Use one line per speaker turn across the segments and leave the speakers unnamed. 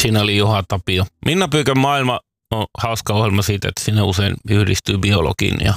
Siinä oli Juha Tapio. Minna Pyykön maailma on hauska ohjelma siitä, että siinä usein yhdistyy biologin ja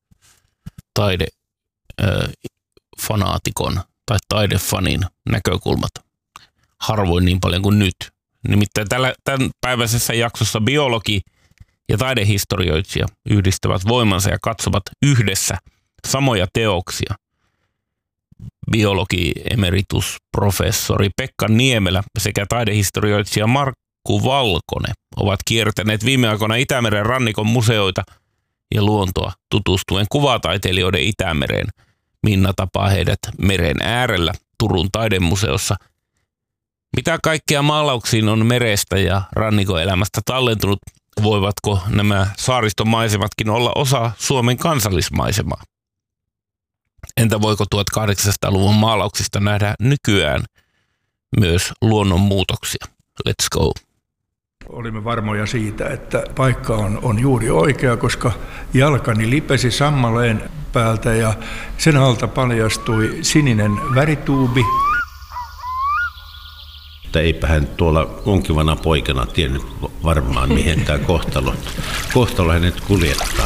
taidefanaatikon tai taidefanin näkökulmat. Harvoin niin paljon kuin nyt. Nimittäin tämän päiväisessä jaksossa biologi ja taidehistorioitsija yhdistävät voimansa ja katsovat yhdessä samoja teoksia. Biologi emeritusprofessori Pekka Niemelä sekä taidehistorioitsija Markku Valkonen ovat kiertäneet viime aikoina Itämeren rannikon museoita ja luontoa tutustuen kuvataiteilijoiden Itämereen. Minna tapaa heidät meren äärellä Turun taidemuseossa. Mitä kaikkea maalauksiin on merestä ja rannikon elämästä tallentunut? Voivatko nämä saaristomaisematkin olla osa Suomen kansallismaisemaa? Entä voiko 1800-luvun maalauksista nähdä nykyään myös luonnonmuutoksia? Let's go.
Olimme varmoja siitä, että paikka on juuri oikea, koska jalkani lipesi sammaleen päältä ja sen alta paljastui sininen värituubi.
Eipä hän tuolla onkivana poikana tiennyt varmaan, mihin tämä kohtalo hänet kuljettaa.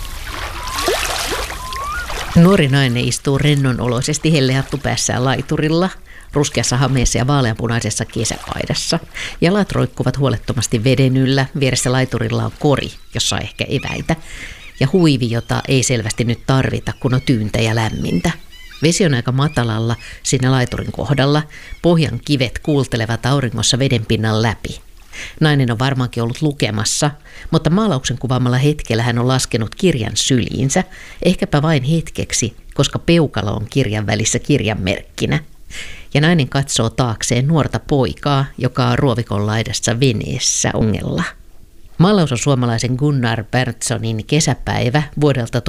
Nuori nainen istuu rennonoloisesti hellehattu päässään laiturilla, ruskeassa hameessa ja vaaleanpunaisessa kesäpaidassa. Jalat roikkuvat huolettomasti veden yllä, vieressä laiturilla on kori, jossa on ehkä eväitä, ja huivi, jota ei selvästi nyt tarvita, kun on tyyntä ja lämmintä. Vesi on aika matalalla siinä laiturin kohdalla, pohjan kivet kuultelevat auringossa vedenpinnan läpi. Nainen on varmaankin ollut lukemassa, mutta maalauksen kuvaamalla hetkellä hän on laskenut kirjan syliinsä, ehkäpä vain hetkeksi, koska peukalo on kirjan välissä kirjan merkkinä. Ja nainen katsoo taakseen nuorta poikaa, joka on ruovikon laidassa veneessä ongella. Maalaus on suomalaisen Gunnar Berntssonin Kesäpäivä vuodelta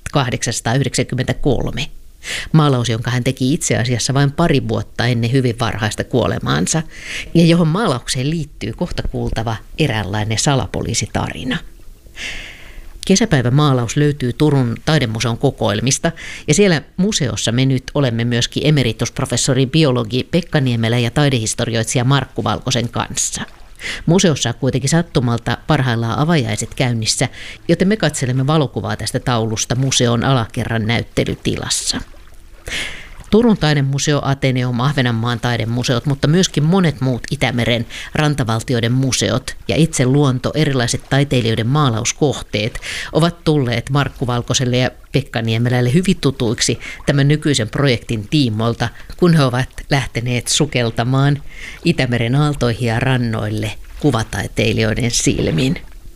1893. Maalaus, jonka hän teki itse asiassa vain pari vuotta ennen hyvin varhaista kuolemaansa, ja johon maalaukseen liittyy kohta kuultava eräänlainen salapoliisitarina. Kesäpäivän maalaus löytyy Turun taidemuseon kokoelmista, ja siellä museossa me nyt olemme myöskin emeritusprofessori biologi Pekka Niemelä ja taidehistorioitsija Markku Valkosen kanssa. Museossa on kuitenkin sattumalta parhaillaan avajaiset käynnissä, joten me katselemme valokuvaa tästä taulusta museon alakerran näyttelytilassa. Turun taidemuseo, Ateneum, Ahvenanmaan taidemuseot, mutta myöskin monet muut Itämeren rantavaltioiden museot ja itse luonto, erilaiset taiteilijoiden maalauskohteet ovat tulleet Markku Valkoselle ja Pekka Niemelälle hyvin tutuiksi tämän nykyisen projektin tiimoilta, kun he ovat lähteneet sukeltamaan Itämeren aaltoihin ja rannoille kuvataiteilijoiden silmin.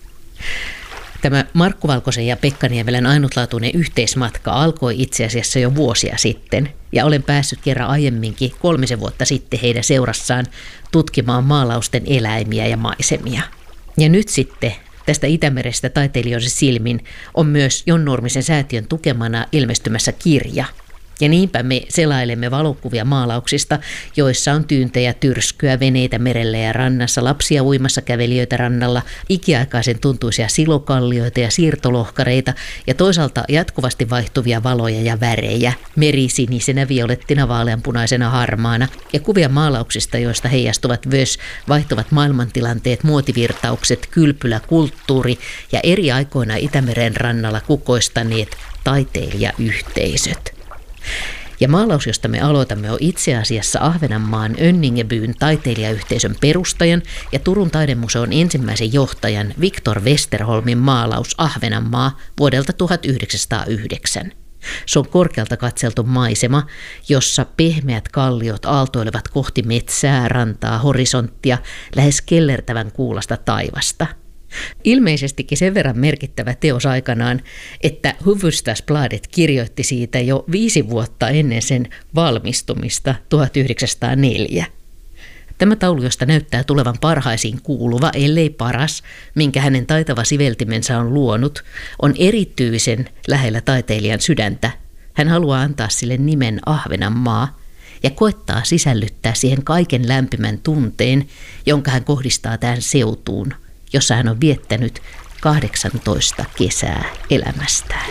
Tämä Markku Valkosen ja Pekka Niemelän ainutlaatuinen yhteismatka alkoi itse asiassa jo vuosia sitten, ja olen päässyt kerran aiemminkin 3 vuotta sitten heidän seurassaan tutkimaan maalausten eläimiä ja maisemia. Ja nyt sitten tästä Itämerestä taiteilijoiden silmin on myös Jon Nurmisen säätiön tukemana ilmestymässä kirja. Ja niinpä me selailemme valokuvia maalauksista, joissa on tyyntejä, tyrskyä, veneitä merellä ja rannassa, lapsia uimassa, kävelijöitä rannalla, ikiaikaisen tuntuisia silokallioita ja siirtolohkareita ja toisaalta jatkuvasti vaihtuvia valoja ja värejä, merisinisenä, violettina, vaaleanpunaisena, harmaana ja kuvia maalauksista, joista heijastuvat myös vaihtuvat maailmantilanteet, muotivirtaukset, kylpylä, kulttuuri ja eri aikoina Itämeren rannalla kukoistaneet taiteilijayhteisöt. Ja maalaus, josta me aloitamme, on itse asiassa Ahvenanmaan Önningebyn taiteilijayhteisön perustajan ja Turun taidemuseon ensimmäisen johtajan Viktor Westerholmin maalaus Ahvenanmaa vuodelta 1909. Se on korkealta katseltu maisema, jossa pehmeät kalliot aaltoilevat kohti metsää, rantaa, horisonttia, lähes kellertävän kuulasta taivasta. Ilmeisestikin sen verran merkittävä teos aikanaan, että Hufvudstadsbladet kirjoitti siitä jo 5 vuotta ennen sen valmistumista 1904. Tämä taulu, josta näyttää tulevan parhaisiin kuuluva, ellei paras, minkä hänen taitava siveltimensä on luonut, on erityisen lähellä taiteilijan sydäntä. Hän haluaa antaa sille nimen Ahvenanmaa ja koettaa sisällyttää siihen kaiken lämpimän tunteen, jonka hän kohdistaa tähän seutuun, jossa hän on viettänyt 18 kesää elämästään.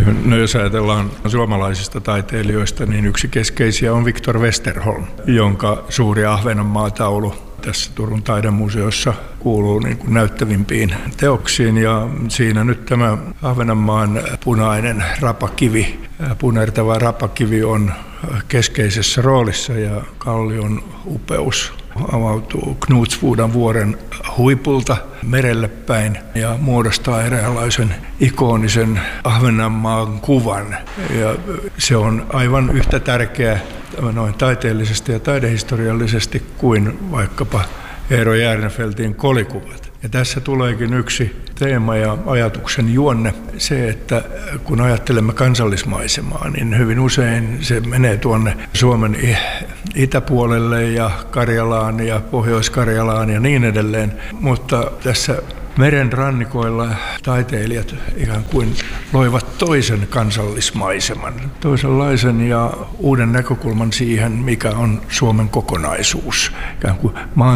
No jos ajatellaan suomalaisista taiteilijoista, niin yksi keskeisiä on Victor Westerholm, jonka suuri Ahvenanmaa-taulu tässä Turun taidemuseossa kuuluu niin kuin näyttävimpiin teoksiin. Ja siinä nyt tämä Ahvenanmaan punainen rapakivi, punertava rapakivi on keskeisessä roolissa ja kallion upeus avautuu Knutsvuodan vuoren huipulta merelle päin ja muodostaa eräänlaisen ikonisen Ahvenanmaan kuvan. Ja se on aivan yhtä tärkeä noin taiteellisesti ja taidehistoriallisesti kuin vaikkapa Eero Järnefeltin kolikuvat. Ja tässä tuleekin yksi teema ja ajatuksen juonne, se, että kun ajattelemme kansallismaisemaa, niin hyvin usein se menee tuonne Suomen itäpuolelle ja Karjalaan ja Pohjois-Karjalaan ja niin edelleen. Mutta tässä meren rannikoilla taiteilijat ikään kuin loivat toisen kansallismaiseman, toisenlaisen ja uuden näkökulman siihen, mikä on Suomen kokonaisuus, ikään kuin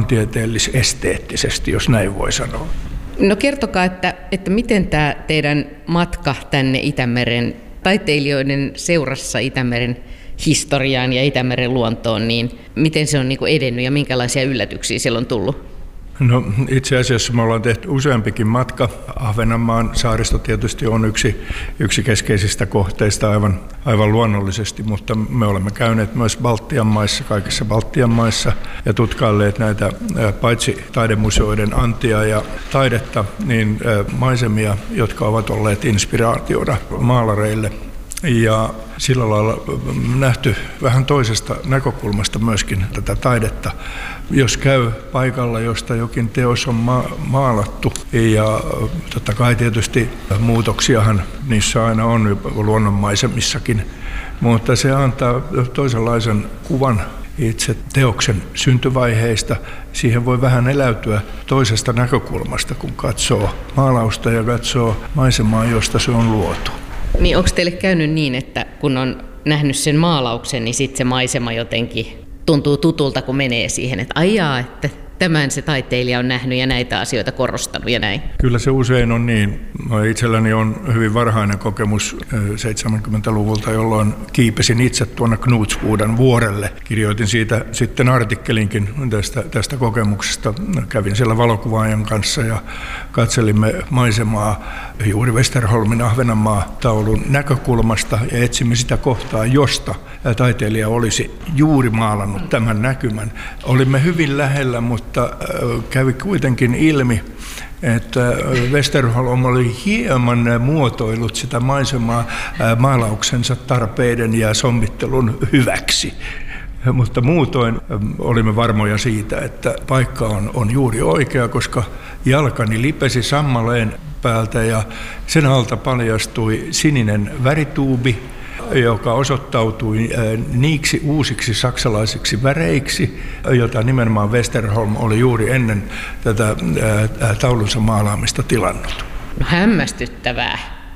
maantieteellis-esteettisesti, jos näin voi sanoa.
No kertokaa, että miten tämä teidän matka tänne Itämeren taiteilijoiden seurassa Itämeren historiaan ja Itämeren luontoon, niin miten se on niin kuin edennyt ja minkälaisia yllätyksiä siellä on tullut?
No itse asiassa me ollaan tehty useampikin matka. Ahvenanmaan saaristo tietysti on yksi keskeisistä kohteista aivan luonnollisesti, mutta me olemme käyneet myös Baltian maissa, kaikissa Baltian maissa ja tutkailleet näitä paitsi taidemuseoiden antia ja taidetta, niin maisemia, jotka ovat olleet inspiraationa maalareille. Ja sillä lailla nähty vähän toisesta näkökulmasta myöskin tätä taidetta. Jos käy paikalla, josta jokin teos on maalattu, ja totta kai tietysti muutoksiahan niissä aina on luonnonmaisemissakin, mutta se antaa toisenlaisen kuvan itse teoksen syntyvaiheista. Siihen voi vähän eläytyä toisesta näkökulmasta, kun katsoo maalausta ja katsoo maisemaa, josta se on luotu.
Niin onko teille käynyt niin, että kun on nähnyt sen maalauksen, niin sitten se maisema jotenkin tuntuu tutulta, kun menee siihen, että aijaa, että tämän se taiteilija on nähnyt ja näitä asioita korostanut ja näin?
Kyllä se usein on niin. Itselläni on hyvin varhainen kokemus 70-luvulta, jolloin kiipesin itse tuonne Knutsvuodan vuorelle. Kirjoitin siitä sitten artikkelinkin tästä kokemuksesta. Kävin siellä valokuvaajan kanssa ja katselimme maisemaa juuri Westerholmin Ahvenanmaa-taulun näkökulmasta ja etsimme sitä kohtaa, josta taiteilija olisi juuri maalannut tämän näkymän. Olimme hyvin lähellä, mutta kävi kuitenkin ilmi, että Westerholm oli hieman muotoillut sitä maisemaa maalauksensa tarpeiden ja sommittelun hyväksi. Mutta muutoin olimme varmoja siitä, että paikka on juuri oikea, koska jalkani lipesi sammaleen päältä ja sen alta paljastui sininen värituubi, joka osoittautui niiksi uusiksi saksalaisiksi väreiksi, jota nimenomaan Westerholm oli juuri ennen tätä taulunsa maalaamista tilannut.
No hämmästyttävää.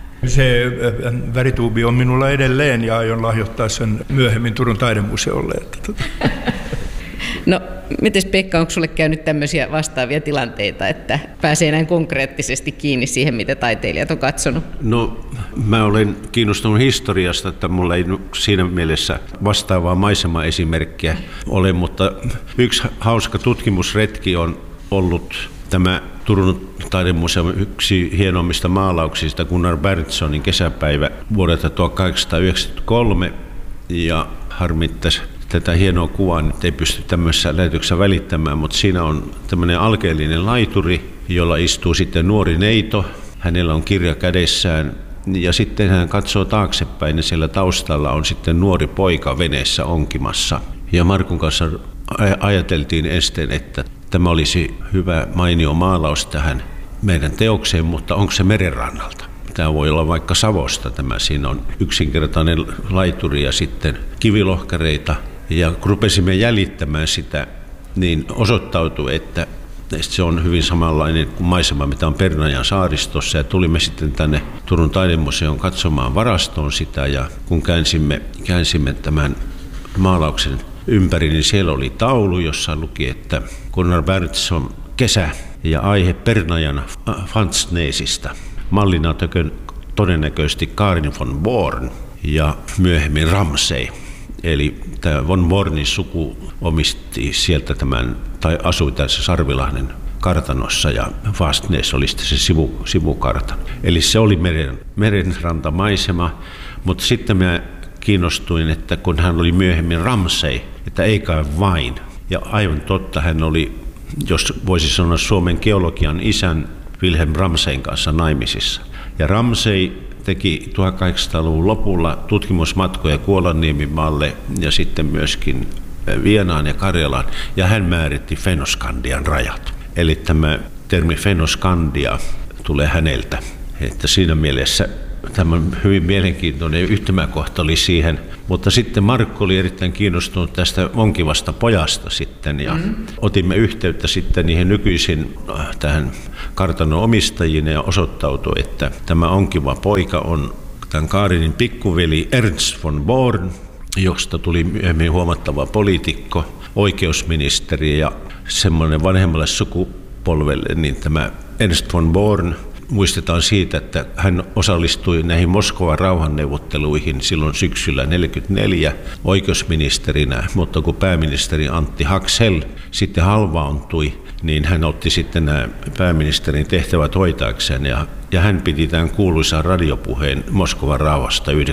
Se värituubi on minulla edelleen ja aion lahjoittaa sen myöhemmin Turun taidemuseolle.
No, mites Pekka, onko sulle käynyt tämmöisiä vastaavia tilanteita, että pääsee näin konkreettisesti kiinni siihen, mitä taiteilijat on katsonut?
No, mä olen kiinnostunut historiasta, että mulla ei siinä mielessä vastaavaa maisemaesimerkkiä ole, mutta yksi hauska tutkimusretki on ollut tämä Turun taidemuseon yksi hienoimmista maalauksista, Gunnar Berntssonin kesäpäivä vuodelta 1893, ja harmittaisi tätä hienoa kuvaa nyt ei pysty tämmöisessä lähetyksessä välittämään, mutta siinä on tämmöinen alkeellinen laituri, jolla istuu sitten nuori neito. Hänellä on kirja kädessään ja sitten hän katsoo taaksepäin ja siellä taustalla on sitten nuori poika veneessä onkimassa. Ja Markun kanssa ajateltiin ensin, että tämä olisi hyvä mainio maalaus tähän meidän teokseen, mutta onko se merenrannalta? Tämä voi olla vaikka Savosta tämä. Siinä on yksinkertainen laituri ja sitten kivilohkareita. Ja kun rupesimme jäljittämään sitä, niin osoittautui, että se on hyvin samanlainen kuin maisema, mitä on Pernajan saaristossa. Ja tulimme sitten tänne Turun taidemuseon katsomaan varastoon sitä. Ja kun käänsimme tämän maalauksen ympäri, niin siellä oli taulu, jossa luki, että Gunnar Berntsson kesä ja aihe Pernajan Fansnesista. Mallina todennäköisesti Karin von Born ja myöhemmin Ramsay. Eli tämä von Bornin suku omisti sieltä tai asui tässä Sarvilahden kartanossa ja Fastnäs oli sitten se sivukartano. Eli se oli merenrantamaisema, mutta sitten mä kiinnostuin, että kun hän oli myöhemmin Ramsay, että ei kai vain. Ja aivan totta, hän oli, jos voisi sanoa Suomen geologian isän Wilhelm Ramsayn kanssa naimisissa. Ja Ramsay teki 1800-luvun lopulla tutkimusmatkoja Kuolanniemimaalle ja sitten myöskin Vienaan ja Karjalaan, ja hän määritti Fennoskandian rajat. Eli tämä termi Fennoskandia tulee häneltä. Että siinä mielessä tämä hyvin mielenkiintoinen yhtymäkohta oli siihen. Mutta sitten Markku oli erittäin kiinnostunut tästä onkivasta pojasta sitten, ja otimme yhteyttä sitten niihin nykyisin tähän kartanon omistajiin, ja osoittautui, että tämä onkiva poika on tämän Kaarinin pikkuveli Ernst von Born, josta tuli myöhemmin huomattava poliitikko, oikeusministeri ja semmoinen vanhemmalle sukupolvelle, niin tämä Ernst von Born muistetaan siitä, että hän osallistui näihin Moskovan rauhanneuvotteluihin silloin syksyllä 1944 oikeusministerinä, mutta kun pääministeri Antti Haksel sitten halvauntui, niin hän otti sitten nämä pääministerin tehtävät hoitaakseen, ja hän piti tämän kuuluisan radiopuheen Moskovan rauhasta 19.9.1944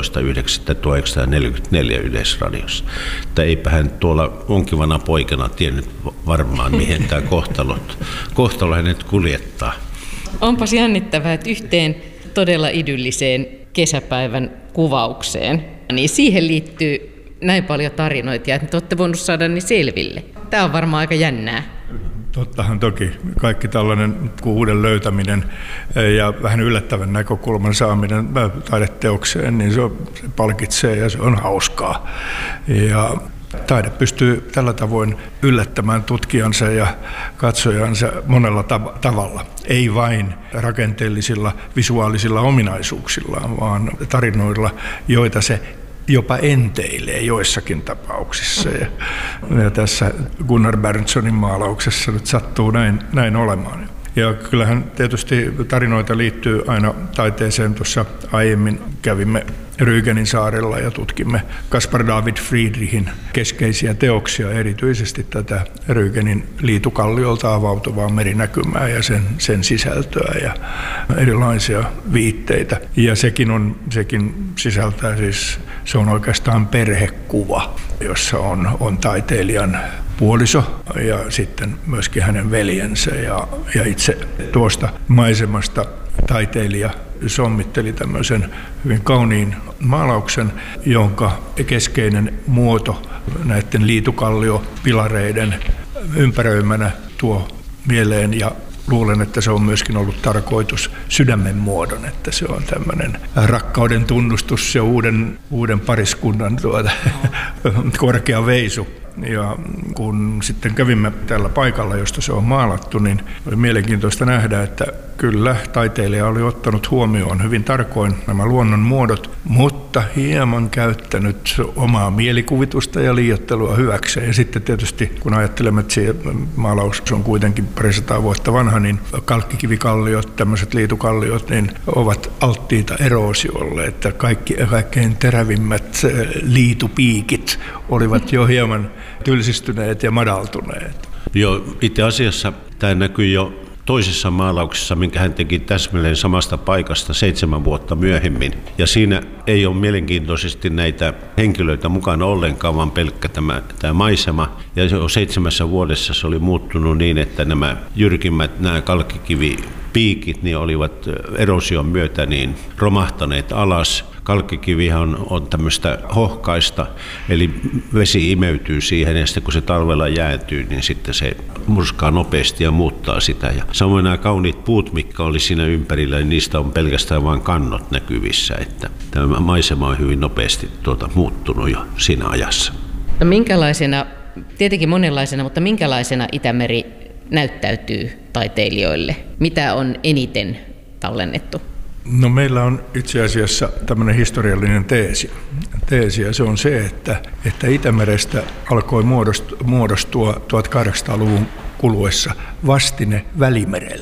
Yleisradiossa. Että eipä hän tuolla onkivana poikana tiennyt varmaan, mihin tämä kohtalo hänet kuljettaa.
Onpas jännittävää, että yhteen todella idylliseen kesäpäivän kuvaukseen, niin siihen liittyy näin paljon tarinoita, ja että te olette voinut saada ne selville. Tämä on varmaan aika jännää.
Tottahan toki. Kaikki tällainen uuden löytäminen ja vähän yllättävän näkökulman saaminen taideteokseen, niin se palkitsee ja se on hauskaa. Ja taide pystyy tällä tavoin yllättämään tutkijansa ja katsojansa monella tavalla. Ei vain rakenteellisilla visuaalisilla ominaisuuksillaan, vaan tarinoilla, joita se jopa enteilee joissakin tapauksissa. Ja tässä Gunnar Berntsonin maalauksessa nyt sattuu näin olemaan. Ja kyllähän tietysti tarinoita liittyy aina taiteeseen. Tuossa aiemmin kävimme Rügenin saarella ja tutkimme Caspar David Friedrichin keskeisiä teoksia, erityisesti tätä Rügenin liitukalliolta avautuvaa merinäkymää ja sen sisältöä ja erilaisia viitteitä. Ja sekin sisältää siis, se on oikeastaan perhekuva, jossa on taiteilijan puoliso ja sitten myöskin hänen veljensä ja itse tuosta maisemasta taiteilija sommitteli tämmöisen hyvin kauniin maalauksen, jonka keskeinen muoto näiden liitukalliopilareiden ympäröimänä tuo mieleen, ja luulen, että se on myöskin ollut tarkoitus sydämen muodon, että se on tämmöinen rakkauden tunnustus ja uuden pariskunnan korkea veisu. Ja kun sitten kävimme tällä paikalla, josta se on maalattu, niin oli mielenkiintoista nähdä, että kyllä taiteilija oli ottanut huomioon hyvin tarkoin nämä luonnon muodot, mutta hieman käyttänyt omaa mielikuvitusta ja liioittelua hyväkseen. Ja sitten tietysti, kun ajattelemme, että se maalaus on kuitenkin 200 vuotta vanha, niin kalkkikivikalliot, tämmöiset liitukalliot, niin ovat alttiita eroosiolle, että kaikkein terävimmät liitupiikit olivat jo hieman tylsistyneet ja madaltuneet.
Joo, itse asiassa tämä näkyy jo toisessa maalauksessa, minkä hän teki täsmälleen samasta paikasta 7 vuotta myöhemmin. Ja siinä ei ole mielenkiintoisesti näitä henkilöitä mukana ollenkaan, vaan pelkkä tämä maisema. Ja jo 7 vuodessa se oli muuttunut niin, että nämä jyrkimmät, nämä kalkkikivipiikit, niin olivat erosion myötä niin romahtaneet alas. Kalkkikivihan on tämmöistä hohkaista, eli vesi imeytyy siihen, ja sitten kun se talvella jäätyy, niin sitten se murskaa nopeasti ja muuttaa sitä. Ja samoin nämä kauniit puut, mitkä oli siinä ympärillä, niin niistä on pelkästään vain kannot näkyvissä, että tämä maisema on hyvin nopeasti muuttunut jo siinä ajassa.
No minkälaisena, tietenkin monenlaisena, mutta minkälaisena Itämeri näyttäytyy taiteilijoille? Mitä on eniten tallennettu?
No meillä on itse asiassa tämmöinen historiallinen teesi, ja se on se, että Itämerestä alkoi muodostua 1800-luvun kuluessa vastine Välimerelle.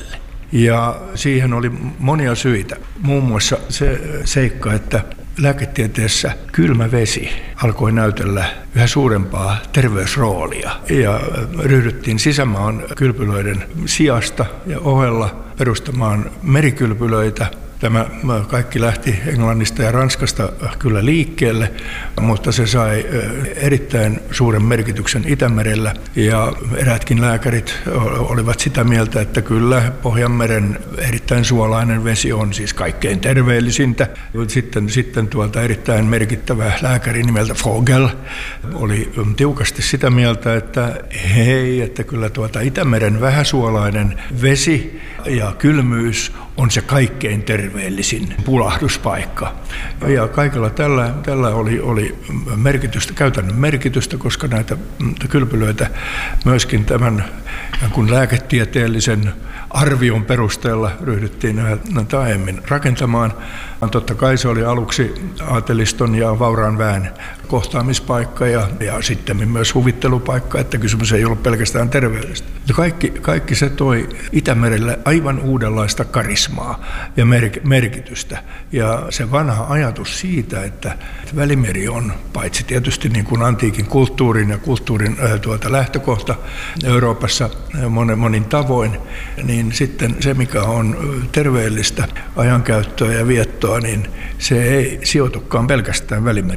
Ja siihen oli monia syitä. Muun muassa se seikka, että lääketieteessä kylmä vesi alkoi näytellä yhä suurempaa terveysroolia ja ryhdyttiin sisämaan kylpylöiden sijasta ja ohella perustamaan merikylpylöitä. Tämä kaikki lähti Englannista ja Ranskasta kyllä liikkeelle, mutta se sai erittäin suuren merkityksen Itämerellä ja eräätkin lääkärit olivat sitä mieltä, että kyllä Pohjanmeren erittäin suolainen vesi on siis kaikkein terveellisintä. Sitten erittäin merkittävä lääkäri nimeltä Vogel oli tiukasti sitä mieltä, että kyllä Itämeren vähäsuolainen vesi ja kylmyys on se kaikkein terveellisin pulahduspaikka. Ja kaikella tällä oli merkitystä, käytännön merkitystä, koska näitä kylpylöitä myöskin tämän kun lääketieteellisen arvion perusteella ryhdyttiin aiemmin rakentamaan. Totta kai se oli aluksi aateliston ja vauraan väen kohtaamispaikka ja sitten myös huvittelupaikka, että kysymys ei ollut pelkästään terveydestä. Kaikki se toi Itämerelle aivan uudenlaista karismaa ja merkitystä. Ja se vanha ajatus siitä, että Välimeri on paitsi tietysti niin kuin antiikin kulttuurin ja kulttuurin lähtökohta Euroopassa monin tavoin, niin sitten se, mikä on terveellistä ajankäyttöä ja viettoa, niin se ei sijoitukaan pelkästään Välimerelle.